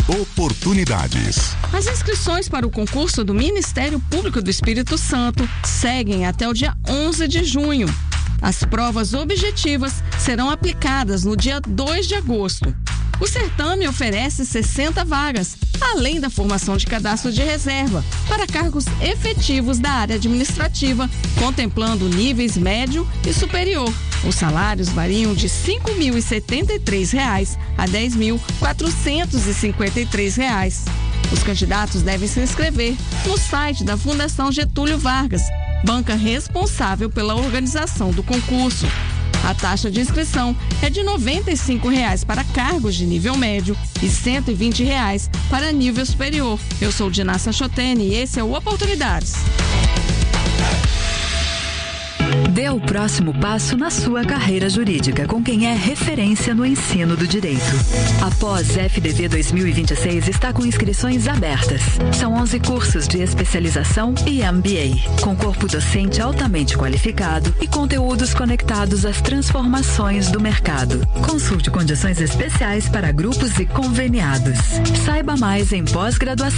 Oportunidades. As inscrições para o concurso do Ministério Público do Espírito Santo seguem até o dia 11 de junho. As provas objetivas serão aplicadas no dia 2 de agosto. O certame oferece 60 vagas, além da formação de cadastro de reserva, para cargos efetivos da área administrativa, contemplando níveis médio e superior. Os salários variam de R$ 5.073 a R$ 10.453. Os candidatos devem se inscrever no site da Fundação Getúlio Vargas, banca responsável pela organização do concurso. A taxa de inscrição é de R$ 95 para cargos de nível médio e R$ 120 para nível superior. Eu sou Dinassa Chotene e esse é o Oportunidades. Dê o próximo passo na sua carreira jurídica com quem é referência no ensino do direito. A Pós FDV 2026 está com inscrições abertas. São 11 cursos de especialização e MBA, com corpo docente altamente qualificado e conteúdos conectados às transformações do mercado. Consulte condições especiais para grupos e conveniados. Saiba mais em pós-graduação